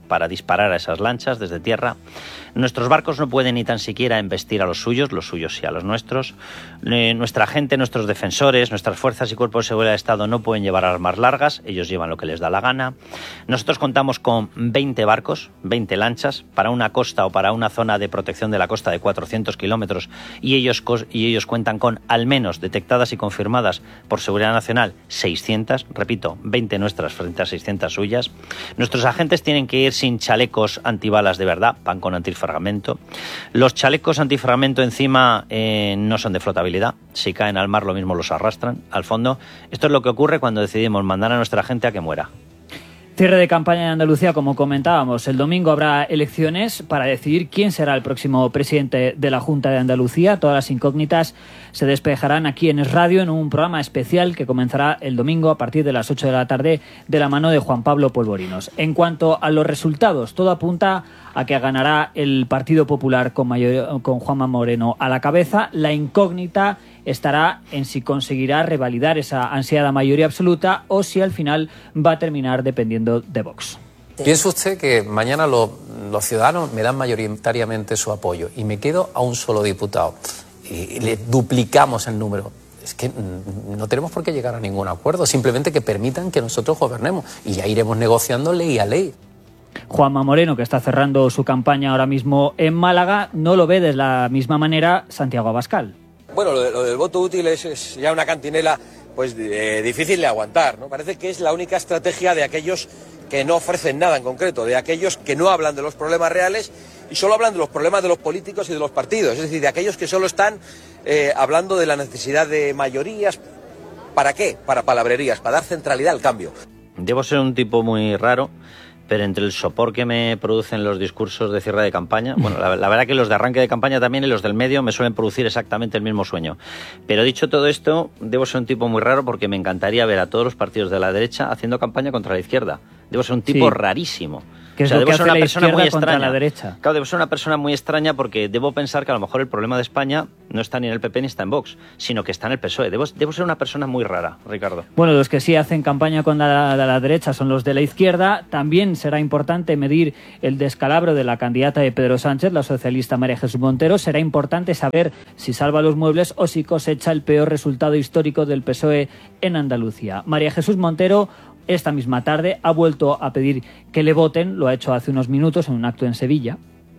para disparar a esas lanchas desde tierra. Nuestros barcos no pueden ni tan siquiera embestir a los suyos, los suyos sí a los nuestros. Eh, nuestra gente, nuestros defensores, nuestras fuerzas y cuerpos de seguridad de Estado no pueden llevar armas largas, ellos llevan lo que les da la gana. Nosotros contamos con veinte barcos, veinte lanchas, para una costa o para una zona de protección de la costa de cuatrocientos kilómetros, y ellos, y ellos cuentan con, al menos detectadas y confirmadas por Seguridad Nacional, seiscientas, repito, veinte nuestras frente a seiscientas suyas. Nuestros agentes tienen que ir sin chalecos antibalas de verdad, van con antifragmento. Los chalecos antifragmento encima eh, no son de flotabilidad, si caen al mar lo mismo los arrastran al fondo. Esto es lo que ocurre cuando decidimos mandar a nuestra gente a que muera. Cierre de campaña en Andalucía, como comentábamos. El domingo habrá elecciones para decidir quién será el próximo presidente de la Junta de Andalucía. Todas las incógnitas se despejarán aquí en Es Radio en un programa especial que comenzará el domingo a partir de las ocho de la tarde de la mano de Juan Pablo Polvorinos. En cuanto a los resultados, todo apunta a que ganará el Partido Popular con, mayor, con Juanma Moreno a la cabeza. La incógnita estará en si conseguirá revalidar esa ansiada mayoría absoluta o si al final va a terminar dependiendo de Vox. ¿Piensa usted que mañana lo, los ciudadanos me dan mayoritariamente su apoyo y me quedo a un solo diputado y, y le duplicamos el número? Es que no tenemos por qué llegar a ningún acuerdo, simplemente que permitan que nosotros gobernemos y ya iremos negociando ley a ley. Juanma Moreno, que está cerrando su campaña ahora mismo en Málaga, no lo ve de la misma manera Santiago Abascal. Bueno, lo, de, lo del voto útil es, es ya una cantinela pues eh, difícil de aguantar, ¿no? Parece que es la única estrategia de aquellos que no ofrecen nada en concreto, de aquellos que no hablan de los problemas reales y solo hablan de los problemas de los políticos y de los partidos, es decir, de aquellos que solo están eh, hablando de la necesidad de mayorías. ¿Para qué? Para palabrerías, para dar centralidad al cambio. Debo ser un tipo muy raro, pero entre el sopor que me producen los discursos de cierre de campaña, bueno, la, la verdad que los de arranque de campaña también y los del medio me suelen producir exactamente el mismo sueño. Pero dicho todo esto, debo ser un tipo muy raro porque me encantaría ver a todos los partidos de la derecha haciendo campaña contra la izquierda. Debo ser un tipo sí. rarísimo. Que es o sea, lo debo que ser hace una la persona muy contra extraña. La derecha. Claro, debo ser una persona muy extraña porque debo pensar que a lo mejor el problema de España no está ni en el P P ni está en Vox, sino que está en el P S O E. Debo, debo ser una persona muy rara, Ricardo. Bueno, los que sí hacen campaña contra la, la derecha son los de la izquierda. También será importante medir el descalabro de la candidata de Pedro Sánchez, la socialista María Jesús Montero. Será importante saber si salva los muebles o si cosecha el peor resultado histórico del P S O E en Andalucía. María Jesús Montero esta misma tarde ha vuelto a pedir que le voten, lo ha hecho hace unos minutos en un acto en Sevilla.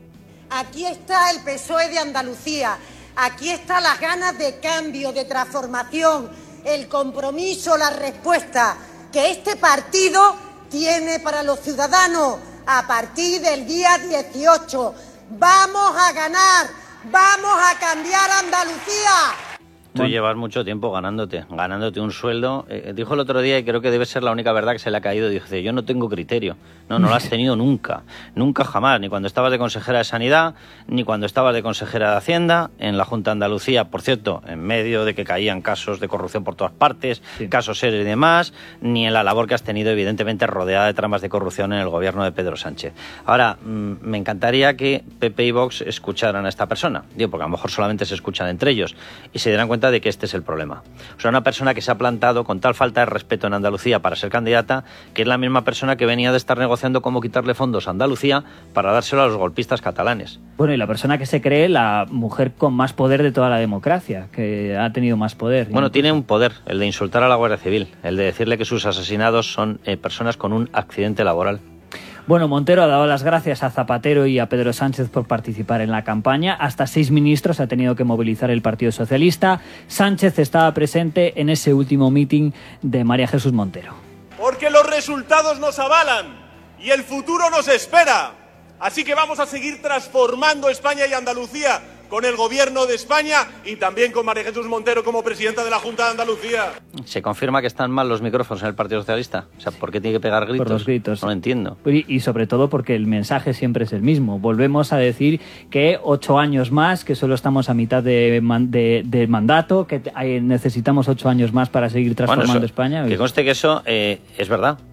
Aquí está el P S O E de Andalucía, aquí están las ganas de cambio, de transformación, el compromiso, la respuesta que este partido tiene para los ciudadanos a partir del día dieciocho. ¡Vamos a ganar! ¡Vamos a cambiar Andalucía! Tú llevas mucho tiempo ganándote, ganándote un sueldo. Eh, dijo el otro día, y creo que debe ser la única verdad que se le ha caído, dice, yo no tengo criterio. No, no lo has tenido nunca, nunca jamás, ni cuando estabas de consejera de Sanidad, ni cuando estabas de consejera de Hacienda, en la Junta de Andalucía, por cierto, en medio de que caían casos de corrupción por todas partes, sí. casos serios y demás, ni en la labor que has tenido, evidentemente, rodeada de tramas de corrupción en el gobierno de Pedro Sánchez. Ahora, mmm, me encantaría que P P y Vox escucharan a esta persona, digo, porque a lo mejor solamente se escuchan entre ellos, y se dieran cuenta de que este es el problema. O sea, una persona que se ha plantado con tal falta de respeto en Andalucía para ser candidata, que es la misma persona que venía de estar negociando cómo quitarle fondos a Andalucía para dárselo a los golpistas catalanes. Bueno, y la persona que se cree la mujer con más poder de toda la democracia, que ha tenido más poder. Bueno, tiene un poder, el de insultar a la Guardia Civil, el de decirle que sus asesinados son eh, personas con un accidente laboral. Bueno, Montero ha dado las gracias a Zapatero y a Pedro Sánchez por participar en la campaña. Hasta seis ministros ha tenido que movilizar el Partido Socialista. Sánchez estaba presente en ese último mitin de María Jesús Montero. Porque los resultados nos avalan y el futuro nos espera. Así que vamos a seguir transformando España y Andalucía con el Gobierno de España y también con María Jesús Montero como presidenta de la Junta de Andalucía. ¿Se confirma que están mal los micrófonos en el Partido Socialista? O sea, ¿por qué tiene que pegar gritos? Por los gritos. No lo entiendo. Y, y sobre todo porque el mensaje siempre es el mismo. Volvemos a decir que ocho años más, que solo estamos a mitad de, man, de, de mandato, que hay, necesitamos ocho años más para seguir transformando bueno, eso, España. Que conste que eso eh, es verdad.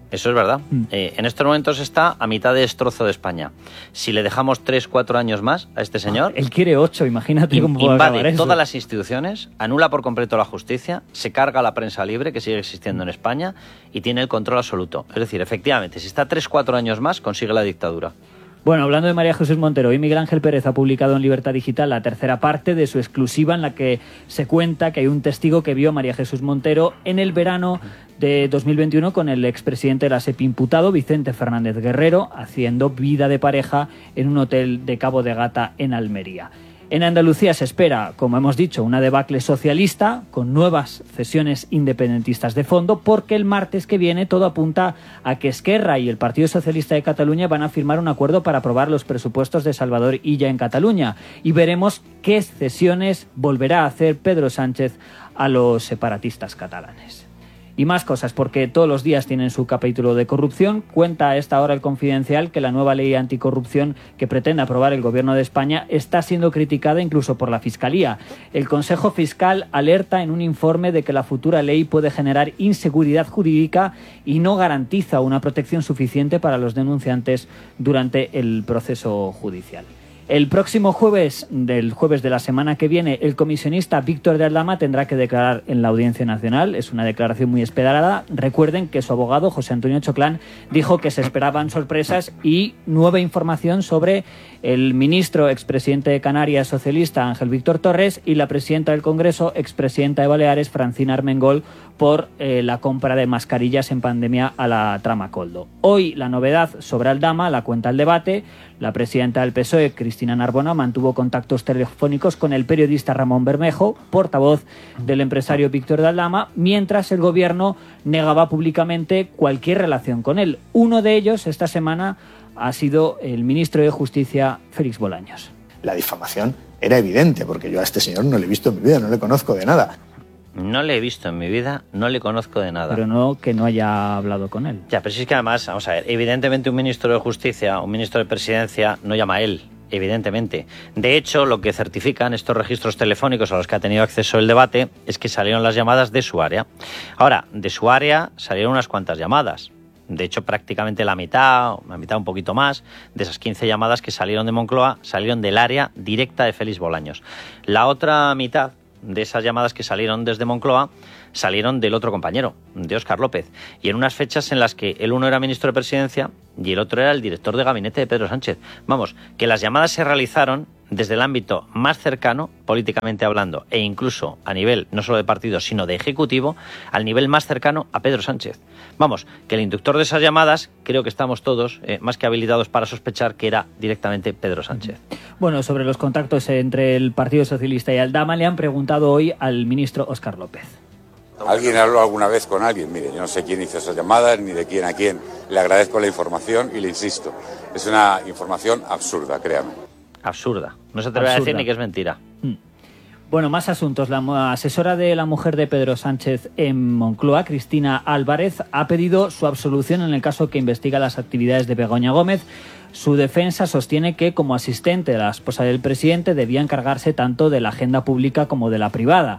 Eso es verdad. Mm. Eh, en estos momentos está a mitad de destrozo de España. Si le dejamos tres, cuatro años más a este señor... Ah, él quiere ocho, imagínate cómo puede invade acabar eso. Todas las instituciones, anula por completo la justicia, se carga la prensa libre, que sigue existiendo en España, y tiene el control absoluto. Es decir, efectivamente, si está tres, cuatro años más, consigue la dictadura. Bueno, hablando de María Jesús Montero, hoy Miguel Ángel Pérez ha publicado en Libertad Digital la tercera parte de su exclusiva en la que se cuenta que hay un testigo que vio a María Jesús Montero en el verano de dos mil veintiuno con el expresidente de la SEPI imputado, Vicente Fernández Guerrero, haciendo vida de pareja en un hotel de Cabo de Gata en Almería. En Andalucía se espera, como hemos dicho, una debacle socialista con nuevas cesiones independentistas de fondo, porque el martes que viene todo apunta a que Esquerra y el Partido Socialista de Cataluña van a firmar un acuerdo para aprobar los presupuestos de Salvador Illa en Cataluña, y veremos qué cesiones volverá a hacer Pedro Sánchez a los separatistas catalanes. Y más cosas, porque todos los días tienen su capítulo de corrupción. Cuenta a esta hora el Confidencial que la nueva ley anticorrupción que pretende aprobar el Gobierno de España está siendo criticada incluso por la Fiscalía. El Consejo Fiscal alerta en un informe de que la futura ley puede generar inseguridad jurídica y no garantiza una protección suficiente para los denunciantes durante el proceso judicial. El próximo jueves, del jueves de la semana que viene, el comisionista Víctor de Aldama tendrá que declarar en la Audiencia Nacional. Es una declaración muy esperada. Recuerden que su abogado, José Antonio Choclán, dijo que se esperaban sorpresas y nueva información sobre el ministro expresidente de Canarias socialista, Ángel Víctor Torres, y la presidenta del Congreso, expresidenta de Baleares, Francina Armengol, por eh, la compra de mascarillas en pandemia a la trama Coldo. Hoy la novedad sobre Aldama la cuenta el debate. La presidenta del P S O E, Cristina Narbona, mantuvo contactos telefónicos con el periodista Ramón Bermejo, portavoz del empresario Víctor de Aldama, mientras el gobierno negaba públicamente cualquier relación con él. Uno de ellos esta semana ha sido el ministro de Justicia, Félix Bolaños. La difamación era evidente, porque yo a este señor no le he visto en mi vida, no le conozco de nada. No le he visto en mi vida, no le conozco de nada. Pero no que no haya hablado con él. Ya, pero sí es que además, vamos a ver, evidentemente un ministro de Justicia, un ministro de Presidencia no llama a él, evidentemente. De hecho, lo que certifican estos registros telefónicos a los que ha tenido acceso el debate es que salieron las llamadas de su área. Ahora, de su área salieron unas cuantas llamadas. De hecho, prácticamente la mitad, la mitad un poquito más, de esas quince llamadas que salieron de Moncloa, salieron del área directa de Félix Bolaños. La otra mitad de esas llamadas que salieron desde Moncloa salieron del otro compañero, de Óscar López, y en unas fechas en las que el uno era ministro de Presidencia y el otro era el director de gabinete de Pedro Sánchez. Vamos, que las llamadas se realizaron desde el ámbito más cercano, políticamente hablando, e incluso a nivel no solo de partido, sino de ejecutivo, al nivel más cercano a Pedro Sánchez. Vamos, que el inductor de esas llamadas, creo que estamos todos eh, más que habilitados para sospechar que era directamente Pedro Sánchez. Bueno, sobre los contactos entre el Partido Socialista y Aldama le han preguntado hoy al ministro Óscar López. ¿Alguien habló alguna vez con alguien? Mire, yo no sé quién hizo esas llamadas, ni de quién a quién. Le agradezco la información y le insisto, es una información absurda, créame. Absurda. No se atreve a decir ni que es mentira. Mm. Bueno, más asuntos. La asesora de la mujer de Pedro Sánchez en Moncloa, Cristina Álvarez, ha pedido su absolución en el caso que investiga las actividades de Begoña Gómez. Su defensa sostiene que, como asistente de la esposa del presidente, debía encargarse tanto de la agenda pública como de la privada.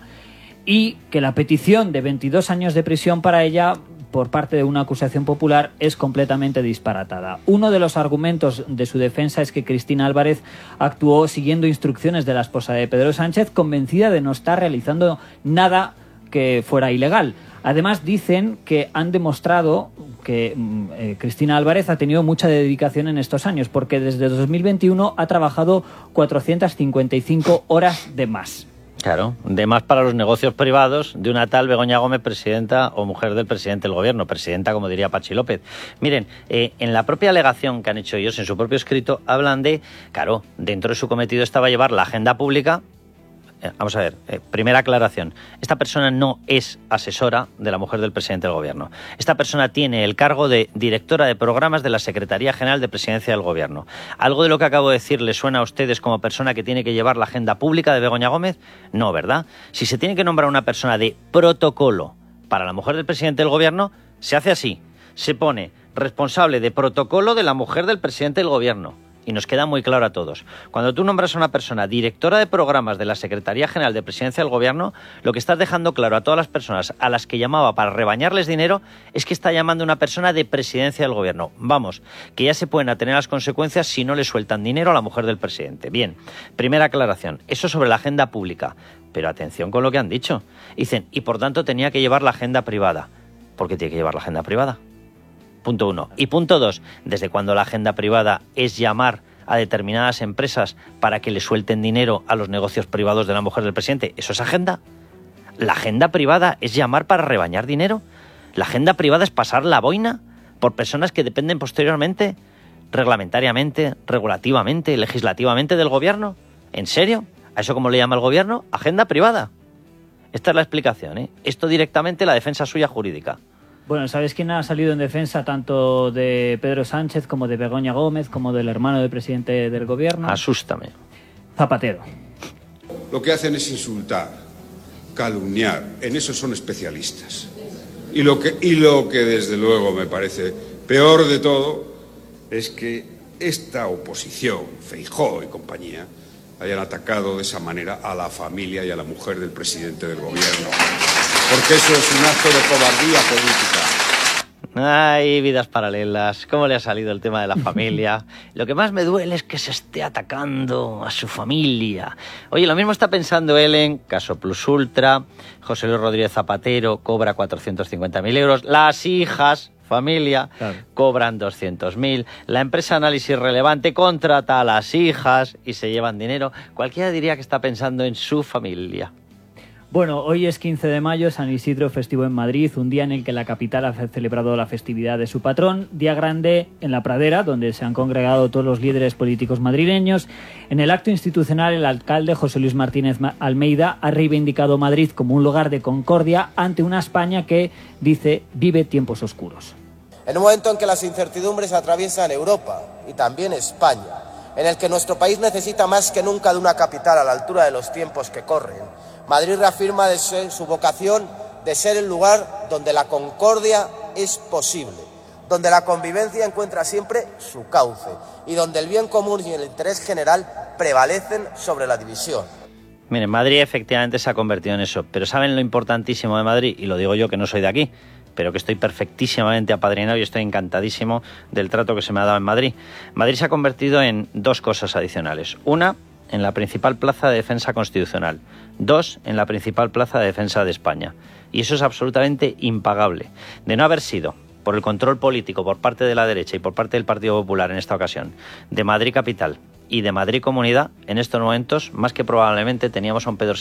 Y que la petición de veintidós años de prisión para ella por parte de una acusación popular es completamente disparatada. Uno de los argumentos de su defensa es que Cristina Álvarez actuó siguiendo instrucciones de la esposa de Pedro Sánchez, convencida de no estar realizando nada que fuera ilegal. Además, dicen que han demostrado que eh, Cristina Álvarez ha tenido mucha dedicación en estos años, porque desde dos mil veintiuno ha trabajado cuatrocientas cincuenta y cinco horas de más. Claro, de más para los negocios privados de una tal Begoña Gómez, presidenta o mujer del presidente del gobierno, presidenta, como diría Pachi López. Miren, eh, en la propia alegación que han hecho ellos, en su propio escrito, hablan de, claro, dentro de su cometido estaba llevar la agenda pública. Eh, vamos a ver, eh, primera aclaración. Esta persona no es asesora de la mujer del presidente del gobierno. Esta persona tiene el cargo de directora de programas de la Secretaría General de Presidencia del Gobierno. ¿Algo de lo que acabo de decir les suena a ustedes como persona que tiene que llevar la agenda pública de Begoña Gómez? No, ¿verdad? Si se tiene que nombrar una persona de protocolo para la mujer del presidente del gobierno, se hace así. Se pone responsable de protocolo de la mujer del presidente del gobierno. y nos queda muy claro a todos. Cuando tú nombras a una persona directora de programas de la Secretaría General de Presidencia del Gobierno, lo que estás dejando claro a todas las personas a las que llamaba para rebañarles dinero es que está llamando a una persona de Presidencia del Gobierno. Vamos, que ya se pueden atener las consecuencias si no le sueltan dinero a la mujer del presidente. Bien, primera aclaración, eso sobre la agenda pública. Pero atención con lo que han dicho. Dicen, y por tanto tenía que llevar la agenda privada. ¿Por qué tiene que llevar la agenda privada? Punto uno. Y punto dos, ¿desde cuándo la agenda privada es llamar a determinadas empresas para que le suelten dinero a los negocios privados de la mujer del presidente? ¿Eso es agenda? ¿La agenda privada es llamar para rebañar dinero? ¿La agenda privada es pasar la boina por personas que dependen posteriormente, reglamentariamente, regulativamente, legislativamente del gobierno? ¿En serio? ¿A eso cómo le llama el gobierno? Agenda privada. Esta es la explicación, ¿eh? Esto directamente la defensa suya jurídica. Bueno, ¿sabes quién ha salido en defensa tanto de Pedro Sánchez como de Begoña Gómez, como del hermano del presidente del gobierno? Asústame. Zapatero. Lo que hacen es insultar, calumniar. En eso son especialistas. Y lo que, y lo que desde luego me parece peor de todo es que esta oposición, Feijóo y compañía, hayan atacado de esa manera a la familia y a la mujer del presidente del gobierno. Porque eso es un acto de cobardía política. Ay, vidas paralelas. ¿Cómo le ha salido el tema de la familia? Lo que más me duele es que se esté atacando a su familia. Oye, lo mismo está pensando él en Caso Plus Ultra, José Luis Rodríguez Zapatero cobra cuatrocientos cincuenta mil euros, las hijas, familia, claro, cobran doscientos mil, la empresa Análisis Relevante contrata a las hijas y se llevan dinero. Cualquiera diría que está pensando en su familia. Bueno, hoy es quince de mayo, San Isidro, festivo en Madrid, un día en el que la capital ha celebrado la festividad de su patrón, día grande en la Pradera, donde se han congregado todos los líderes políticos madrileños. En el acto institucional, el alcalde José Luis Martínez Almeida ha reivindicado Madrid como un lugar de concordia ante una España que, dice, vive tiempos oscuros. En un momento en que las incertidumbres atraviesan Europa y también España, en el que nuestro país necesita más que nunca de una capital a la altura de los tiempos que corren, Madrid reafirma de ser, su vocación de ser el lugar donde la concordia es posible, donde la convivencia encuentra siempre su cauce y donde el bien común y el interés general prevalecen sobre la división. Miren, Madrid efectivamente se ha convertido en eso, pero ¿saben lo importantísimo de Madrid? Y lo digo yo que no soy de aquí, pero que estoy perfectísimamente apadrinado y estoy encantadísimo del trato que se me ha dado en Madrid. Madrid se ha convertido en dos cosas adicionales. Una, en la principal plaza de defensa constitucional. Dos, en la principal plaza de defensa de España. Y eso es absolutamente impagable. De no haber sido por el control político por parte de la derecha y por parte del Partido Popular en esta ocasión, de Madrid Capital y de Madrid Comunidad, en estos momentos, más que probablemente teníamos a un Pedro